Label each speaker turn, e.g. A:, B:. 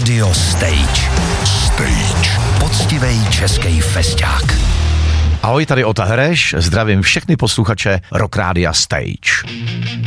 A: Rádio Stage. Stage. Poctivej český festák.
B: Ahoj, tady Ota Hereš, zdravím všechny posluchače Rock Rádia Stage.